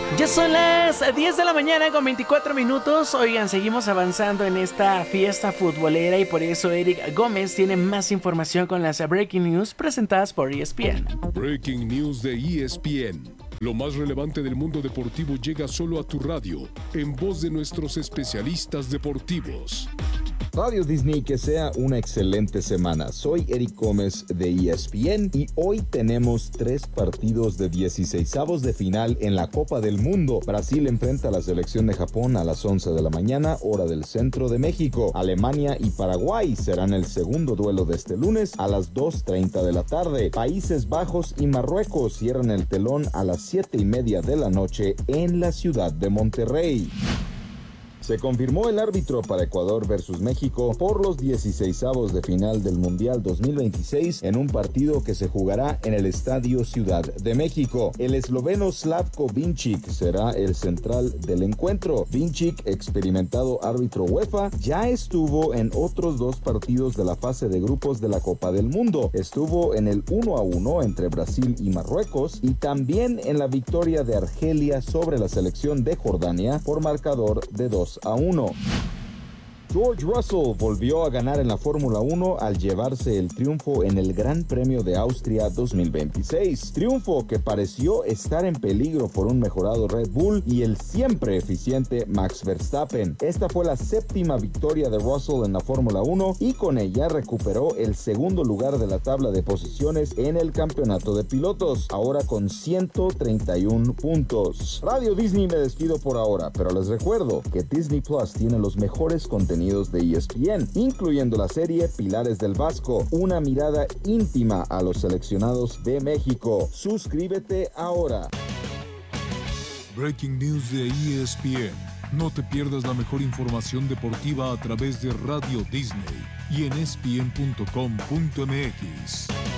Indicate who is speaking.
Speaker 1: Ya son las 10 de la mañana con 24 minutos. Oigan, seguimos avanzando en esta fiesta futbolera y por eso Eric Gómez tiene más información con las Breaking News presentadas por ESPN.
Speaker 2: Breaking News de ESPN. Lo más relevante del mundo deportivo llega solo a tu radio, en voz de nuestros especialistas deportivos.
Speaker 3: Radio Disney, que sea una excelente semana. Soy Eric Gómez de ESPN y hoy tenemos 3 partidos de 16avos de final en la Copa del Mundo. Brasil enfrenta a la selección de Japón a las 11 de la mañana, hora del centro de México. Alemania y Paraguay serán el segundo duelo de este lunes a las 2:30 de la tarde. Países Bajos y Marruecos cierran el telón a las 7:30 de la noche en la ciudad de Monterrey. Se confirmó el árbitro para Ecuador versus México por los 16avos de final del Mundial 2026 en un partido que se jugará en el Estadio Ciudad de México. El esloveno Slavko Vincic será el central del encuentro. Vincic, experimentado árbitro UEFA, ya estuvo en otros 2 partidos de la fase de grupos de la Copa del Mundo. Estuvo en el 1-1 entre Brasil y Marruecos y también en la victoria de Argelia sobre la selección de Jordania por marcador de 2-1. George Russell volvió a ganar en la Fórmula 1 al llevarse el triunfo en el Gran Premio de Austria 2026. Triunfo que pareció estar en peligro por un mejorado Red Bull y el siempre eficiente Max Verstappen. Esta fue la 7ª victoria de Russell en la Fórmula 1 y con ella recuperó el segundo lugar de la tabla de posiciones en el campeonato de pilotos, ahora con 131 puntos. Radio Disney, me despido por ahora, pero les recuerdo que Disney Plus tiene los mejores contenidos de ESPN, incluyendo la serie Pilares del Vasco, una mirada íntima a los seleccionados de México. Suscríbete ahora.
Speaker 2: Breaking News de ESPN. No te pierdas la mejor información deportiva a través de Radio Disney y en espn.com.mx.